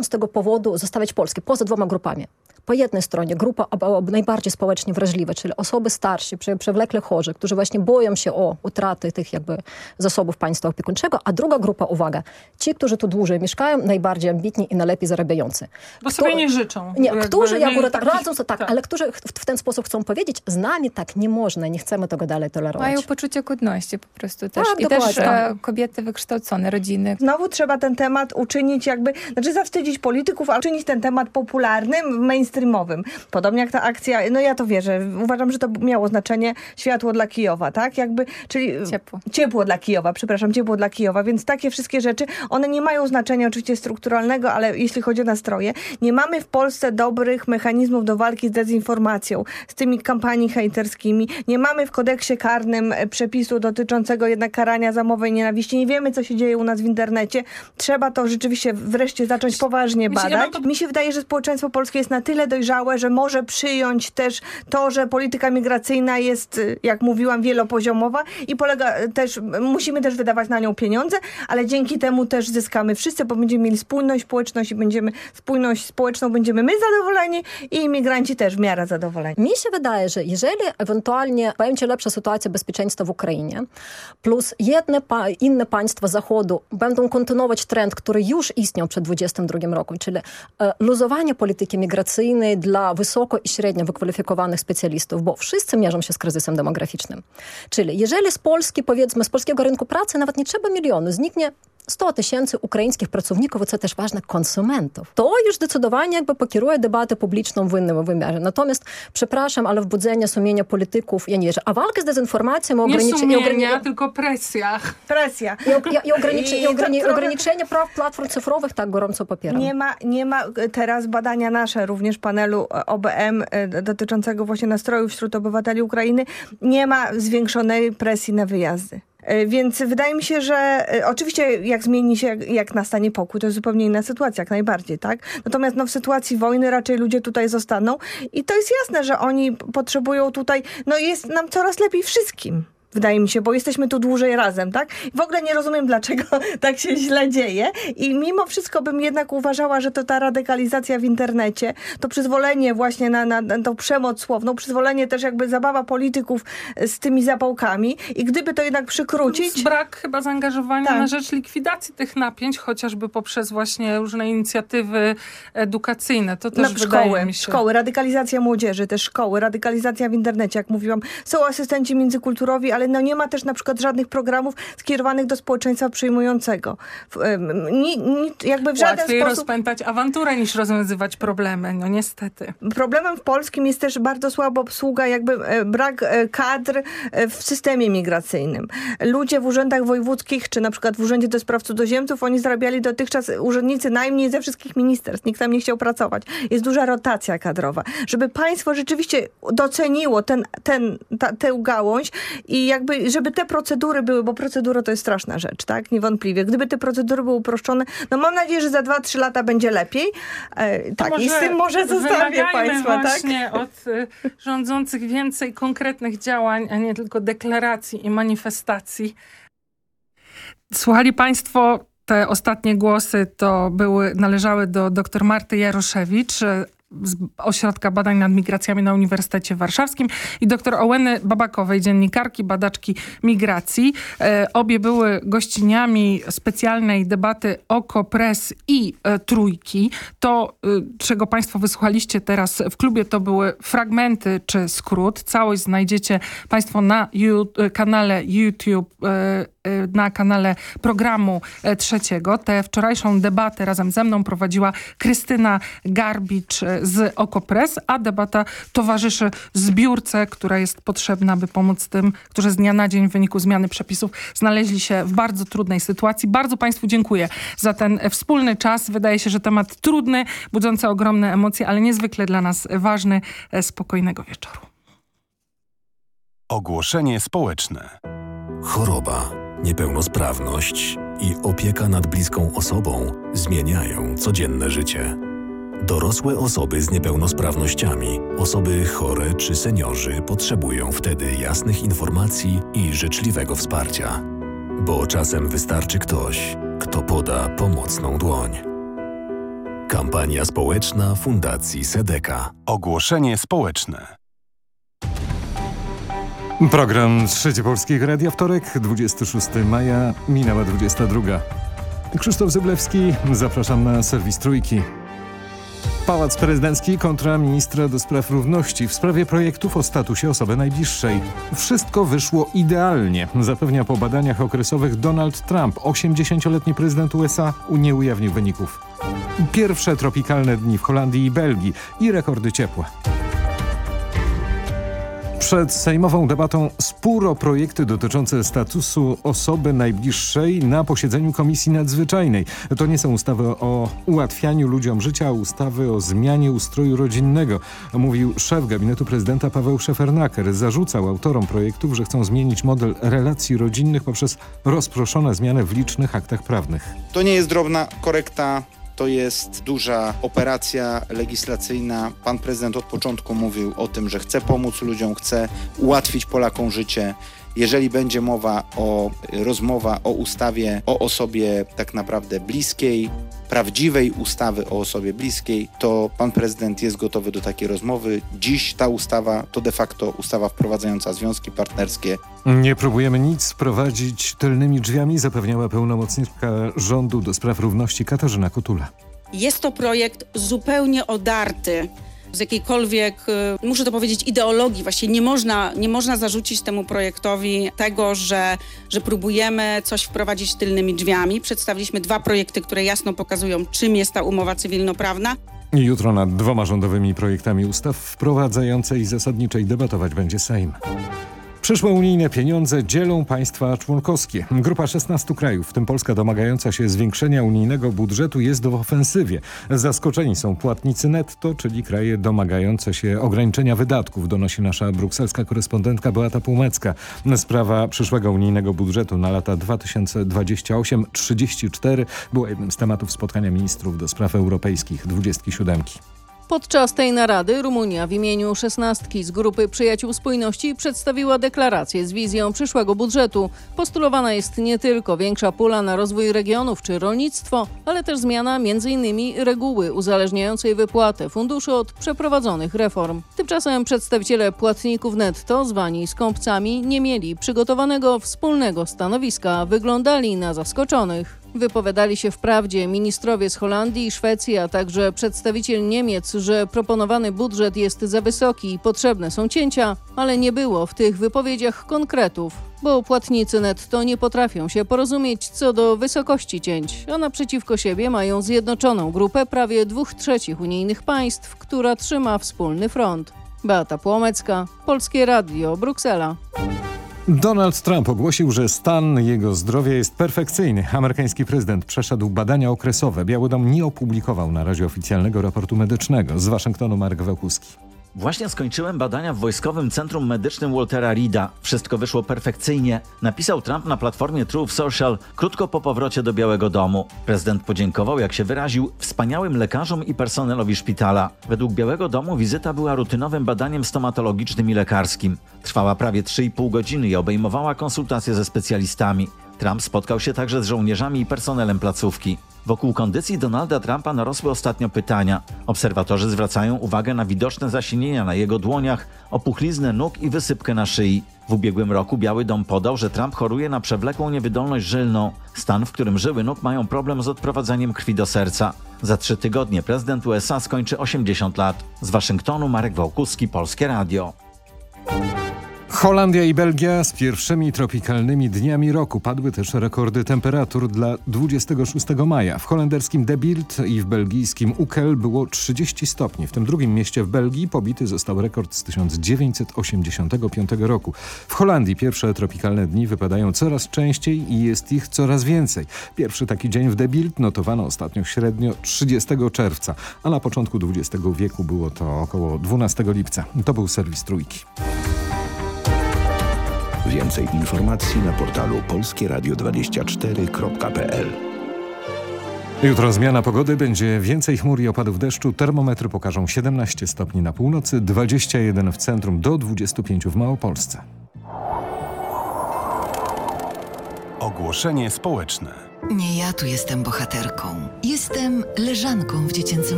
z tego powodu zostawiać Polskę, poza dwoma grupami. Po jednej stronie grupa najbardziej społecznie wrażliwa, czyli osoby starsze, przewlekle chorzy, którzy właśnie boją się o utraty tych jakby zasobów państwa opiekuńczego, a druga grupa, uwaga, ci, którzy tu dłużej mieszkają, najbardziej ambitni i najlepiej zarabiający. Bo sobie nie życzą. Nie, którzy radzą sobie tak, ale którzy w ten sposób chcą powiedzieć, z nami tak nie można, nie chcemy tego dalej tolerować. Mają poczucie godności po prostu też. Tak, i dokładnie. też kobiety wykształcone, rodziny. Znowu trzeba ten temat uczynić zawstydzić polityków, a uczynić ten temat popularnym, mainstreamowym. Podobnie jak ta akcja, no ja to wierzę, uważam, że to miało znaczenie światło dla Kijowa, tak? Czyli ciepło dla Kijowa, ciepło dla Kijowa, więc takie wszystkie rzeczy, one nie mają znaczenia oczywiście strukturalnego, ale jeśli chodzi o nastroje, nie mamy w Polsce dobrych mechanizmów do walki z dezinformacją, z tymi kampanii hejterskimi, nie mamy w kodeksie karnym przepisu dotyczącego jednak karania za mowę nienawiści, nie wiemy, co się dzieje u nas w internecie. Trzeba to rzeczywiście wreszcie zacząć poważnie badać. Mi się wydaje, że społeczeństwo polskie jest na tyle dojrzałe, że może przyjąć też to, że polityka migracyjna jest, jak mówiłam, wielopoziomowa i musimy też wydawać na nią pieniądze, ale dzięki temu też zyskamy wszyscy, bo będziemy mieli spójność społeczną, będziemy my zadowoleni i imigranci też w miarę zadowoleni. Mi się wydaje, że jeżeli ewentualnie będzie lepsza sytuacja bezpieczeństwa w Ukrainie, plus inne państwa Zachodu będą kontynuować trend, który już istniał przed 2022 rokiem, czyli luzowanie polityki migracyjnej dla wysoko i średnio wykwalifikowanych specjalistów, bo wszyscy mierzą się z kryzysem demograficznym. Czyli jeżeli z Polski, powiedzmy, z polskiego rynku pracy nawet nie trzeba milionu, zniknie 100 000 ukraińskich pracowników, co też ważne, konsumentów. To już zdecydowanie jakby pokieruje debatę publiczną w innym wymiarze. Natomiast, przepraszam, ale w budzenie sumienia polityków ja nie wierzę. A walka z dezinformacją... tylko presja. Presja. I ograniczenie praw platform cyfrowych tak gorąco popieram. Nie ma teraz badania nasze, również panelu OBM dotyczącego właśnie nastrojów wśród obywateli Ukrainy. Nie ma zwiększonej presji na wyjazdy. Więc wydaje mi się, że oczywiście jak zmieni się, jak nastanie pokój, to jest zupełnie inna sytuacja, jak najbardziej, tak? Natomiast w sytuacji wojny raczej ludzie tutaj zostaną i to jest jasne, że oni potrzebują tutaj, jest nam coraz lepiej wszystkim. Wydaje mi się, bo jesteśmy tu dłużej razem, tak? I w ogóle nie rozumiem, dlaczego tak się źle dzieje. I mimo wszystko bym jednak uważała, że to ta radykalizacja w internecie, to przyzwolenie właśnie na tą przemoc słowną, przyzwolenie też jakby zabawa polityków z tymi zapałkami i gdyby to jednak przykrócić... Brak chyba zaangażowania na rzecz likwidacji tych napięć, chociażby poprzez właśnie różne inicjatywy edukacyjne. To też wydaje mi się... Szkoły, radykalizacja młodzieży, też szkoły, radykalizacja w internecie, jak mówiłam. Są asystenci międzykulturowi, ale nie ma też na przykład żadnych programów skierowanych do społeczeństwa przyjmującego. Jakby w żaden Łatwiej sposób... rozpętać awanturę niż rozwiązywać problemy, niestety. Problemem w polskim jest też bardzo słaba obsługa, brak kadr w systemie migracyjnym. Ludzie w urzędach wojewódzkich, czy na przykład w Urzędzie do Spraw Cudzoziemców, oni zarabiali dotychczas urzędnicy najmniej ze wszystkich ministerstw. Nikt tam nie chciał pracować. Jest duża rotacja kadrowa. Żeby państwo rzeczywiście doceniło tę gałąź i żeby te procedury były, bo procedura to jest straszna rzecz, tak? Niewątpliwie. Gdyby te procedury były uproszczone, mam nadzieję, że za 2-3 lata będzie lepiej. I z tym może zostawię państwa, tak? Właśnie od rządzących więcej konkretnych działań, a nie tylko deklaracji i manifestacji. Słuchali państwo, te ostatnie głosy należały do dr Marty Jaroszewicz z Ośrodka Badań nad Migracjami na Uniwersytecie Warszawskim i dr Ołeny Babakowej, dziennikarki, badaczki migracji. Obie były gościniami specjalnej debaty OKO.press i Trójki. To, czego państwo wysłuchaliście teraz w klubie, to były fragmenty czy skrót. Całość znajdziecie państwo na kanale YouTube, na kanale Programu Trzeciego. Tę wczorajszą debatę razem ze mną prowadziła Krystyna Garbicz z OKO.press, a debata towarzyszy zbiórce, która jest potrzebna, by pomóc tym, którzy z dnia na dzień w wyniku zmiany przepisów znaleźli się w bardzo trudnej sytuacji. Bardzo państwu dziękuję za ten wspólny czas. Wydaje się, że temat trudny, budzący ogromne emocje, ale niezwykle dla nas ważny. Spokojnego wieczoru. Ogłoszenie społeczne. Choroba, niepełnosprawność i opieka nad bliską osobą zmieniają codzienne życie. Dorosłe osoby z niepełnosprawnościami, osoby chore czy seniorzy potrzebują wtedy jasnych informacji i życzliwego wsparcia. Bo czasem wystarczy ktoś, kto poda pomocną dłoń. Kampania społeczna Fundacji Sedeka. Ogłoszenie społeczne. Program Trzecie Polskiego Radia, wtorek, 26 maja, minęła 22. Krzysztof Zyblewski, zapraszam na serwis Trójki. Pałac Prezydencki kontra ministra do spraw równości w sprawie projektów o statusie osoby najbliższej. Wszystko wyszło idealnie, zapewnia po badaniach okresowych Donald Trump. 80-letni prezydent USA nie ujawnił wyników. Pierwsze tropikalne dni w Holandii i Belgii i rekordy ciepła. Przed sejmową debatą spór o projekty dotyczące statusu osoby najbliższej na posiedzeniu Komisji Nadzwyczajnej. To nie są ustawy o ułatwianiu ludziom życia, a ustawy o zmianie ustroju rodzinnego, mówił szef gabinetu prezydenta Paweł Szefernaker. Zarzucał autorom projektów, że chcą zmienić model relacji rodzinnych poprzez rozproszone zmiany w licznych aktach prawnych. To nie jest drobna korekta. To jest duża operacja legislacyjna. Pan prezydent od początku mówił o tym, że chce pomóc ludziom, chce ułatwić Polakom życie. Jeżeli będzie rozmowa o ustawie o osobie tak naprawdę bliskiej, prawdziwej ustawy o osobie bliskiej, to pan prezydent jest gotowy do takiej rozmowy. Dziś ta ustawa to de facto ustawa wprowadzająca związki partnerskie. Nie próbujemy nic prowadzić tylnymi drzwiami, zapewniała pełnomocniczka rządu do spraw równości Katarzyna Kotula. Jest to projekt zupełnie odarty z jakiejkolwiek, muszę to powiedzieć, ideologii. Właściwie nie można zarzucić temu projektowi tego, że próbujemy coś wprowadzić tylnymi drzwiami. Przedstawiliśmy 2 projekty, które jasno pokazują, czym jest ta umowa cywilnoprawna. Jutro nad 2 rządowymi projektami ustaw wprowadzającej i zasadniczej debatować będzie Sejm. Przyszłe unijne pieniądze dzielą państwa członkowskie. Grupa 16 krajów, w tym Polska, domagająca się zwiększenia unijnego budżetu, jest w ofensywie. Zaskoczeni są płatnicy netto, czyli kraje domagające się ograniczenia wydatków, donosi nasza brukselska korespondentka Beata Półmecka. Sprawa przyszłego unijnego budżetu na lata 2028-34 była jednym z tematów spotkania ministrów do spraw europejskich 27. Podczas tej narady Rumunia w imieniu 16 z grupy Przyjaciół Spójności przedstawiła deklarację z wizją przyszłego budżetu. Postulowana jest nie tylko większa pula na rozwój regionów czy rolnictwo, ale też zmiana m.in. reguły uzależniającej wypłatę funduszy od przeprowadzonych reform. Tymczasem przedstawiciele płatników netto, zwani skąpcami, nie mieli przygotowanego wspólnego stanowiska, wyglądali na zaskoczonych. Wypowiadali się wprawdzie ministrowie z Holandii i Szwecji, a także przedstawiciel Niemiec, że proponowany budżet jest za wysoki i potrzebne są cięcia, ale nie było w tych wypowiedziach konkretów, bo płatnicy netto nie potrafią się porozumieć co do wysokości cięć, a naprzeciwko siebie mają zjednoczoną grupę prawie 2/3 unijnych państw, która trzyma wspólny front. Beata Płomecka, Polskie Radio, Bruksela. Donald Trump ogłosił, że stan jego zdrowia jest perfekcyjny. Amerykański prezydent przeszedł badania okresowe. Biały Dom nie opublikował na razie oficjalnego raportu medycznego. Z Waszyngtonu Marek Wełkuski. Właśnie skończyłem badania w Wojskowym Centrum Medycznym Waltera Reeda. Wszystko wyszło perfekcyjnie, napisał Trump na platformie Truth Social krótko po powrocie do Białego Domu. Prezydent podziękował, jak się wyraził, wspaniałym lekarzom i personelowi szpitala. Według Białego Domu wizyta była rutynowym badaniem stomatologicznym i lekarskim. Trwała prawie 3,5 godziny i obejmowała konsultacje ze specjalistami. Trump spotkał się także z żołnierzami i personelem placówki. Wokół kondycji Donalda Trumpa narosły ostatnio pytania. Obserwatorzy zwracają uwagę na widoczne zasinienia na jego dłoniach, opuchliznę nóg i wysypkę na szyi. W ubiegłym roku Biały Dom podał, że Trump choruje na przewlekłą niewydolność żylną, stan, w którym żyły nóg mają problem z odprowadzaniem krwi do serca. Za 3 tygodnie prezydent USA skończy 80 lat. Z Waszyngtonu Marek Wołkuski, Polskie Radio. Holandia i Belgia z pierwszymi tropikalnymi dniami roku. Padły też rekordy temperatur dla 26 maja. W holenderskim De Bilt i w belgijskim Uckel było 30 stopni. W tym drugim mieście w Belgii pobity został rekord z 1985 roku. W Holandii pierwsze tropikalne dni wypadają coraz częściej i jest ich coraz więcej. Pierwszy taki dzień w De Bilt notowano ostatnio średnio 30 czerwca, a na początku XX wieku było to około 12 lipca. To był serwis Trójki. Więcej informacji na portalu polskieradio24.pl. Jutro zmiana pogody, będzie więcej chmur i opadów deszczu. Termometry pokażą 17 stopni na północy, 21 w centrum, do 25 w Małopolsce. Ogłoszenie społeczne. Nie ja tu jestem bohaterką. Jestem leżanką w dziecięcym